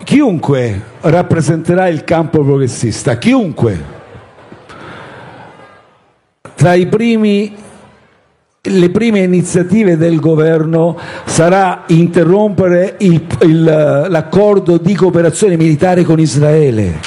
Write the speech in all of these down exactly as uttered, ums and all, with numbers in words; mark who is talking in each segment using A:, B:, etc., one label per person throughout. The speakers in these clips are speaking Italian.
A: chiunque rappresenterà il campo progressista, chiunque, tra i primi, le prime iniziative del governo sarà interrompere il, il, l'accordo di cooperazione militare con Israele.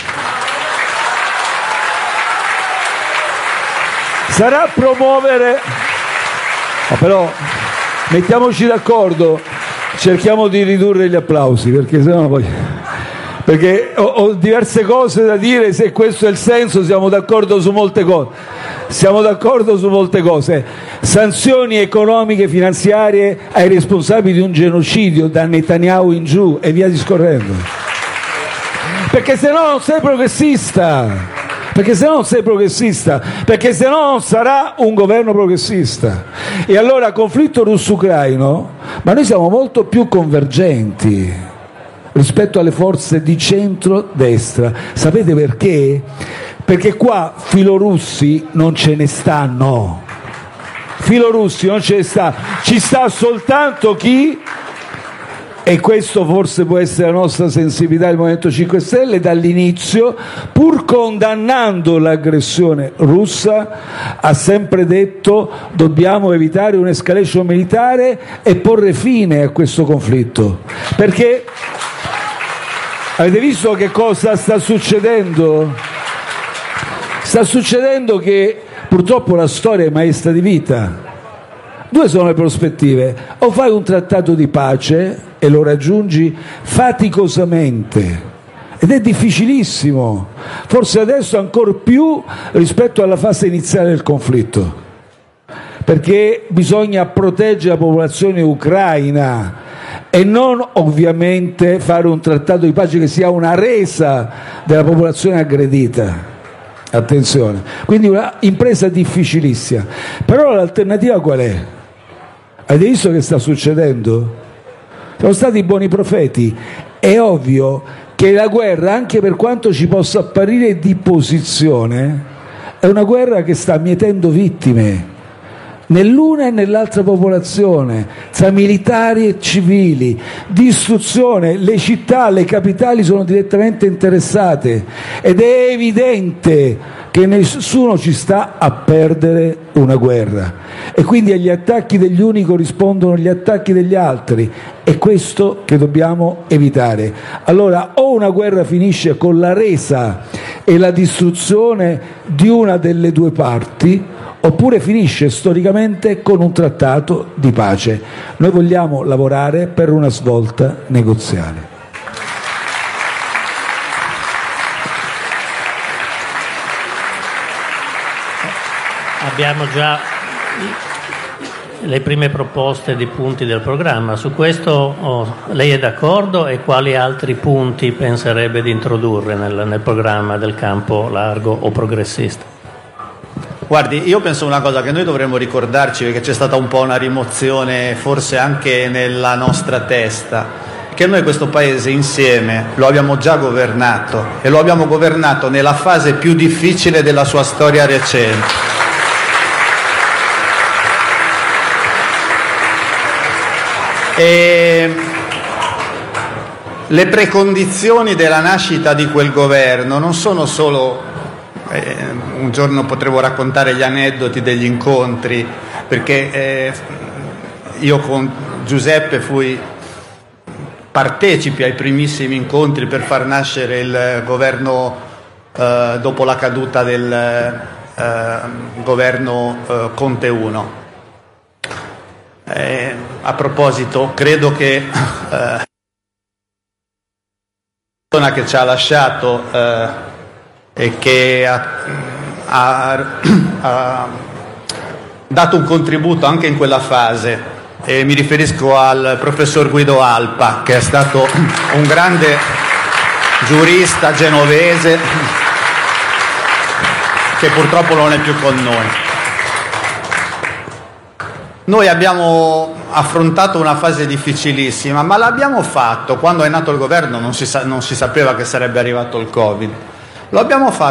A: Sarà promuovere, oh, però mettiamoci d'accordo, cerchiamo di ridurre gli applausi, perché sennò poi, perché ho, ho diverse cose da dire. Se questo è il senso, siamo d'accordo su molte cose. Siamo d'accordo su molte cose. Sanzioni economiche, finanziarie ai responsabili di un genocidio da Netanyahu in giù e via discorrendo. Perché se no non sei progressista. Perché se no non sei progressista. Perché se no non sarà un governo progressista. E allora conflitto russo-ucraino, ma noi siamo molto più convergenti rispetto alle forze di centro-destra. Sapete perché? Perché qua filorussi non ce ne stanno, filorussi non ce ne sta, ci sta soltanto chi, e questo forse può essere la nostra sensibilità del Movimento cinque Stelle, dall'inizio, pur condannando l'aggressione russa, ha sempre detto dobbiamo evitare un'escalation militare e porre fine a questo conflitto. Perché avete visto che cosa sta succedendo? Sta succedendo che purtroppo la storia è maestra di vita. Due sono le prospettive: o fai un trattato di pace e lo raggiungi faticosamente, ed è difficilissimo, forse adesso ancor più rispetto alla fase iniziale del conflitto, perché bisogna proteggere la popolazione ucraina e non ovviamente fare un trattato di pace che sia una resa della popolazione aggredita. Attenzione, quindi una impresa difficilissima. Però l'alternativa qual è? Avete visto che sta succedendo? Sono stati buoni profeti. È ovvio che la guerra, anche per quanto ci possa apparire di posizione, è una guerra che sta mietendo vittime nell'una e nell'altra popolazione, tra militari e civili, distruzione, le città, le capitali sono direttamente interessate ed è evidente che nessuno ci sta a perdere una guerra e quindi agli attacchi degli uni corrispondono gli attacchi degli altri, è questo che dobbiamo evitare. Allora o una guerra finisce con la resa e la distruzione di una delle due parti, oppure finisce storicamente con un trattato di pace. Noi vogliamo lavorare per una svolta negoziale.
B: Abbiamo già le prime proposte di punti del programma. Su questo oh, lei è d'accordo, e quali altri punti penserebbe di introdurre nel, nel programma del campo largo o progressista?
C: Guardi, io penso una cosa che noi dovremmo ricordarci, perché c'è stata un po' una rimozione forse anche nella nostra testa, che noi questo Paese insieme lo abbiamo già governato, e lo abbiamo governato nella fase più difficile della sua storia recente. E le precondizioni della nascita di quel governo non sono solo... Eh, un giorno potremo raccontare gli aneddoti degli incontri, perché eh, io con Giuseppe fui partecipi ai primissimi incontri per far nascere il governo eh, dopo la caduta del eh, governo eh, Conte uno. Eh, a proposito, credo che eh, la persona che ci ha lasciato eh, e che ha, ha, ha dato un contributo anche in quella fase, e mi riferisco al professor Guido Alpa, che è stato un grande giurista genovese che purtroppo non è più con noi. Noi abbiamo affrontato una fase difficilissima, ma l'abbiamo fatto. Quando è nato il governo non si, sa- non si sapeva che sarebbe arrivato il Covid. Lo abbiamo fatto